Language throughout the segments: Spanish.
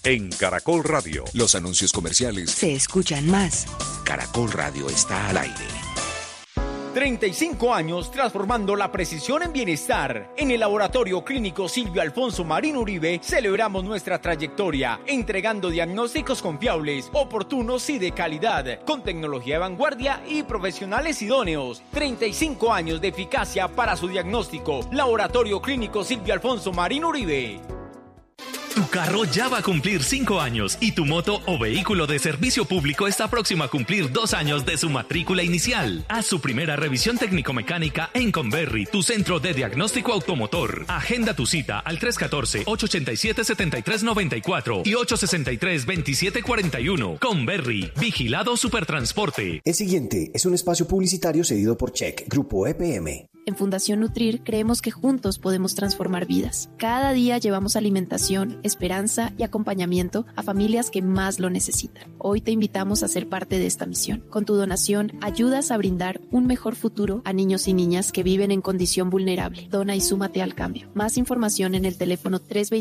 en Caracol Radio. Los anuncios comerciales se escuchan más. Caracol Radio está al aire. 35 años transformando la precisión en bienestar. En el Laboratorio Clínico Silvio Alfonso Marín Uribe celebramos nuestra trayectoria, entregando diagnósticos confiables, oportunos y de calidad, con tecnología de vanguardia y profesionales idóneos. 35 años de eficacia para su diagnóstico. Laboratorio Clínico Silvio Alfonso Marín Uribe. Tu carro ya va a cumplir 5 años y tu moto o vehículo de servicio público está próximo a cumplir 2 años de su matrícula inicial. Haz su primera revisión técnico-mecánica en Conberry, tu centro de diagnóstico automotor. Agenda tu cita al 314-887-7394 y 863-2741. Conberry, Vigilado Supertransporte. El siguiente es un espacio publicitario cedido por Check, Grupo EPM. En Fundación Nutrir creemos que juntos podemos transformar vidas. Cada día llevamos alimentación, esperanza y acompañamiento a familias que más lo necesitan. Hoy te invitamos a ser parte de esta misión. Con tu donación ayudas a brindar un mejor futuro a niños y niñas que viven en condición vulnerable. Dona y súmate al cambio. Más información en el teléfono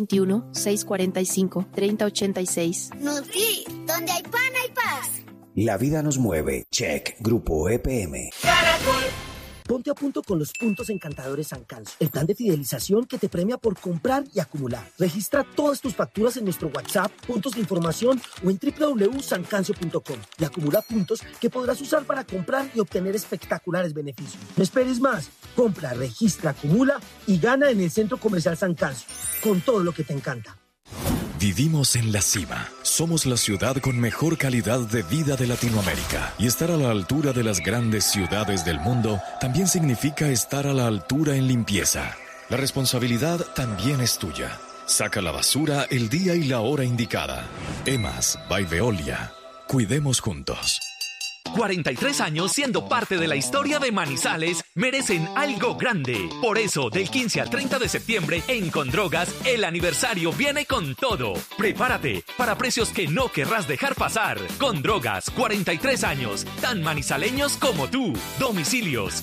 321-645-3086. Nutrir, donde hay pan hay paz. La vida nos mueve. Check, Grupo EPM. Caracol. Ponte a punto con los puntos encantadores Sancanso, el plan de fidelización que te premia por comprar y acumular. Registra todas tus facturas en nuestro WhatsApp, puntos de información o en www.sancancio.com y acumula puntos que podrás usar para comprar y obtener espectaculares beneficios. No esperes más. Compra, registra, acumula y gana en el Centro Comercial Sancancio, con todo lo que te encanta. Vivimos en la cima. Somos la ciudad con mejor calidad de vida de Latinoamérica. Y estar a la altura de las grandes ciudades del mundo también significa estar a la altura en limpieza. La responsabilidad también es tuya. Saca la basura el día y la hora indicada. EMAS by Veolia. Cuidemos juntos. 43 años siendo parte de la historia de Manizales merecen algo grande. Por eso, del 15 al 30 de septiembre en Condrogas, el aniversario viene con todo. Prepárate para precios que no querrás dejar pasar. Condrogas, 43 años, tan manizaleños como tú. Domicilios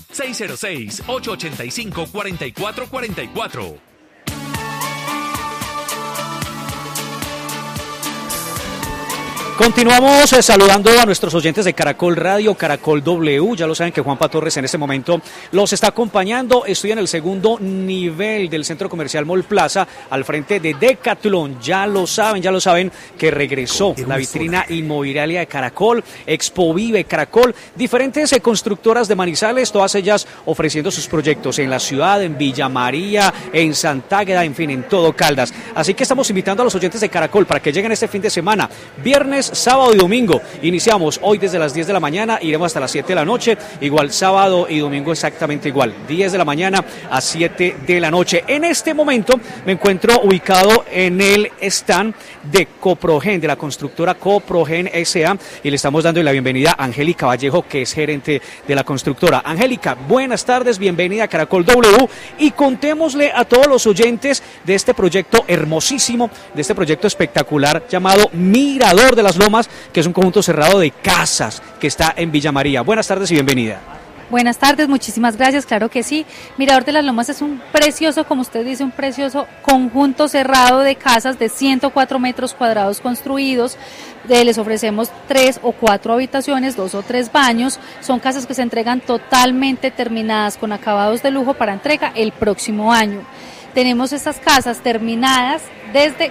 606-885-4444. Continuamos saludando a nuestros oyentes de Caracol Radio, Caracol W. Ya lo saben que Juanpa Torres en este momento los está acompañando. Estoy en el segundo nivel del Centro Comercial Mall Plaza, al frente de Decathlon. Ya lo saben que regresó la vitrina inmobiliaria de Caracol, Expo Vive Caracol, diferentes constructoras de Manizales, todas ellas ofreciendo sus proyectos en la ciudad, en Villa María, en Santa Águeda, en fin, en todo Caldas. Así que estamos invitando a los oyentes de Caracol para que lleguen este fin de semana, viernes, sábado y domingo. Iniciamos hoy desde las 10 de la mañana, iremos hasta las 7 de la noche, igual sábado y domingo exactamente igual, 10 de la mañana a 7 de la noche. En este momento me encuentro ubicado en el stand de Coprogen, de la constructora Coprogen S.A. y le estamos dando la bienvenida a Angélica Vallejo, que es gerente de la constructora. Angélica, buenas tardes, bienvenida a Caracol W y contémosle a todos los oyentes de este proyecto hermosísimo, de este proyecto espectacular llamado Mirador de las Lomas, que es un conjunto cerrado de casas que está en Villa María. Buenas tardes y bienvenida. Buenas tardes, muchísimas gracias, claro que sí. Mirador de las Lomas es un precioso, como usted dice, un precioso conjunto cerrado de casas de 104 metros cuadrados construidos. Les ofrecemos 3 o 4 habitaciones, 2 o 3 baños. Son casas que se entregan totalmente terminadas con acabados de lujo para entrega el próximo año. Tenemos estas casas terminadas desde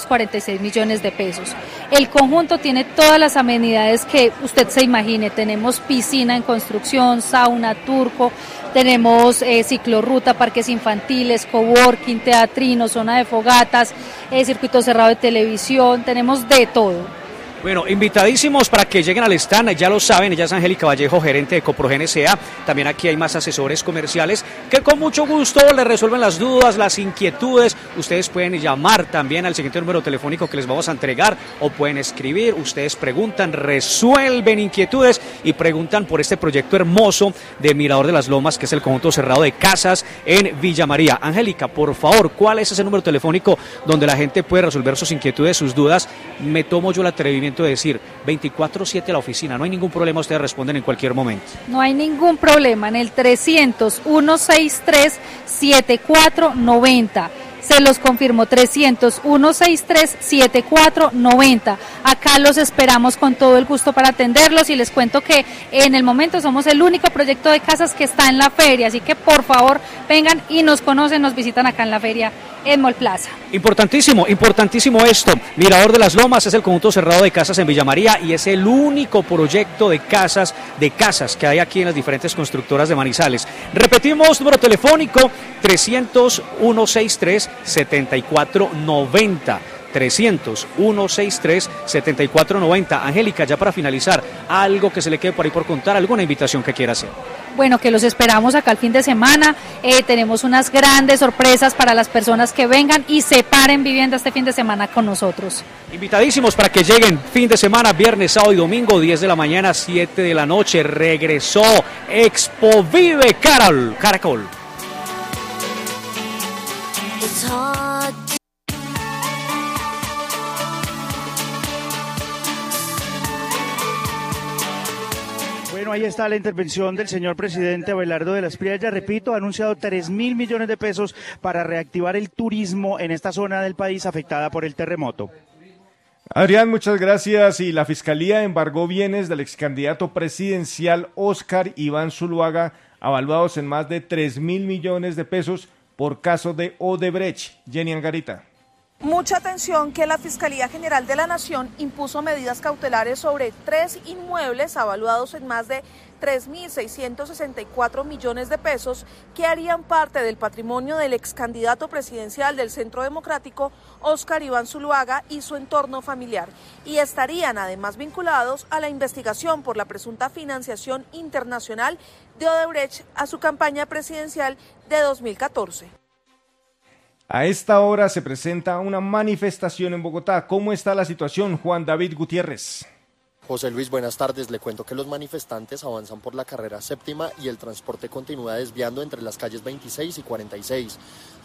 546 millones de pesos. El conjunto tiene todas las amenidades que usted se imagine. Tenemos piscina en construcción, sauna, turco, tenemos ciclorruta, parques infantiles, coworking, teatrino, zona de fogatas, circuito cerrado de televisión, tenemos de todo. Bueno, invitadísimos para que lleguen al stand, ya lo saben, ella es Angélica Vallejo, gerente de Coprogen S.A. También aquí hay más asesores comerciales que con mucho gusto les resuelven las dudas, las inquietudes. Ustedes pueden llamar también al siguiente número telefónico que les vamos a entregar o pueden escribir. Ustedes preguntan, resuelven inquietudes y preguntan por este proyecto hermoso de Mirador de las Lomas, que es el conjunto cerrado de casas en Villa María. Angélica, por favor, ¿cuál es ese número telefónico donde la gente puede resolver sus inquietudes, sus dudas? Me tomo yo el atrevimiento de decir 24/7 la oficina, no hay ningún problema, ustedes responden en cualquier momento. No hay ningún problema, en el 300-163-7490. Se los confirmo, 300-163-7490. Acá los esperamos con todo el gusto para atenderlos y les cuento que en el momento somos el único proyecto de casas que está en la feria, así que por favor vengan y nos conocen, nos visitan acá en la feria en Mall Plaza. Importantísimo esto. Mirador de las Lomas es el conjunto cerrado de casas en Villa María y es el único proyecto de casas que hay aquí en las diferentes constructoras de Manizales. Repetimos, número telefónico 300-163-7490. 300-163-7490. Angélica, ya para finalizar, algo que se le quede por ahí por contar, alguna invitación que quiera hacer. Bueno, que los esperamos acá el fin de semana, tenemos unas grandes sorpresas para las personas que vengan y se paren vivienda este fin de semana con nosotros. Invitadísimos para que lleguen fin de semana, viernes, sábado y domingo, 10 de la mañana, 7 de la noche, regresó Expo Vive Caracol. Bueno, ahí está la intervención del señor presidente Abelardo de las Prias. Repito, ha anunciado 3.000 millones de pesos para reactivar el turismo en esta zona del país afectada por el terremoto. Adrián, muchas gracias. Y la Fiscalía embargó bienes del excandidato presidencial Óscar Iván Zuluaga, avaluados en más de 3.000 millones de pesos por caso de Odebrecht. Jenny Angarita. Mucha atención que la Fiscalía General de la Nación impuso medidas cautelares sobre 3 inmuebles avaluados en más de 3.664 millones de pesos que harían parte del patrimonio del ex candidato presidencial del Centro Democrático, Óscar Iván Zuluaga, y su entorno familiar, y estarían además vinculados a la investigación por la presunta financiación internacional de Odebrecht a su campaña presidencial de 2014. A esta hora se presenta una manifestación en Bogotá. ¿Cómo está la situación, Juan David Gutiérrez? José Luis, buenas tardes. Le cuento que los manifestantes avanzan por la carrera séptima y el transporte continúa desviando entre las calles 26 y 46.